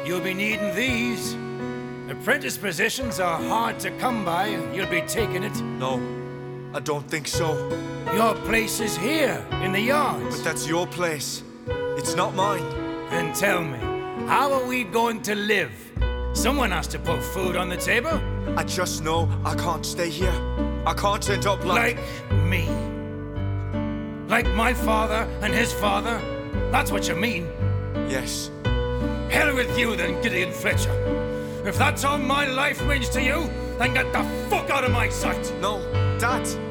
You'll be needing these. Apprentice positions are hard to come by. You'll be taking it. No, I don't think so. Your place is here, in the yards. But that's your place. It's not mine. Then tell me, how are we going to live? Someone has to put food on the table. I just know I can't stay here. I can't end up like me. Like my father and his father. That's what you mean. Yes. Hell with you then, Gideon Fletcher. If that's all my life means to you, then get the fuck out of my sight. No, Dad.